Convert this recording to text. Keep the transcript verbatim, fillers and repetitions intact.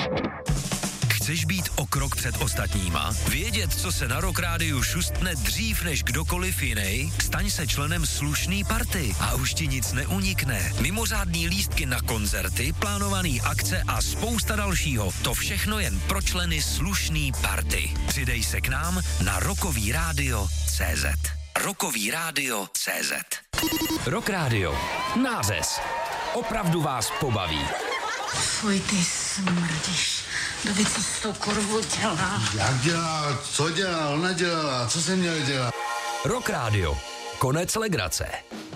Chceš být o krok před ostatníma? Vědět, co se na Rock Rádiu šustne dřív než kdokoliv jiný? Staň se členem slušný party a už ti nic neunikne. Mimořádný lístky na koncerty, plánovaný akce a spousta dalšího. To všechno jen pro členy slušný party. Přidej se k nám na rockový rádio tečka cé zet. rockový rádio tečka cé zet. Rock Rádio. Nářez. Opravdu vás pobaví. Fuj, ty smrdíš. David, co s tou korvou dělá? Jak dělá? Co dělal? Nedělala? Co jsem měl dělat? Rock Rádio. Konec legrace.